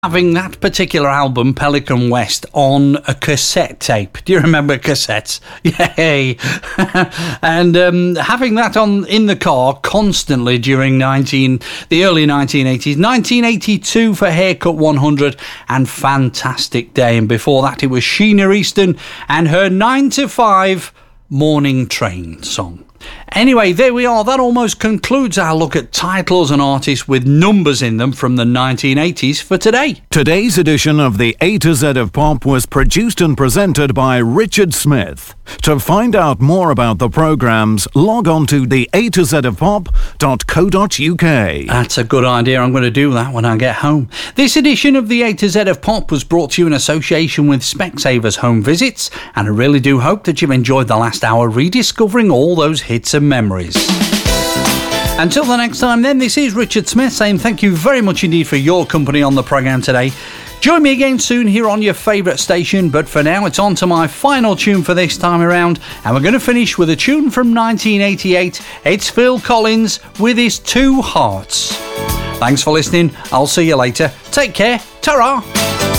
Having that particular album, Pelican West, on a cassette tape. Do you remember cassettes? Yay! And having that on in the car constantly during the early 1980s. 1982 for Haircut 100 and Fantastic Day. And before that, it was Sheena Easton and her 9 to 5 Morning Train song. Anyway, there we are. That almost concludes our look at titles and artists with numbers in them from the 1980s for today. Today's edition of the A to Z of Pop was produced and presented by Richard Smith. To find out more about the programmes, log on to theatozofpop.co.uk. That's a good idea. I'm going to do that when I get home. This edition of the A to Z of Pop was brought to you in association with Specsavers Home Visits, and I really do hope that you've enjoyed the last hour rediscovering all those hits and memories. Until the next time then, this is Richard Smith saying thank you very much indeed for your company on the programme today. Join me again soon here on your favourite station, but for now it's on to my final tune for this time around, and we're going to finish with a tune from 1988. It's Phil Collins with his Two Hearts. Thanks for listening. I'll see you later. Take care. Ta-ra!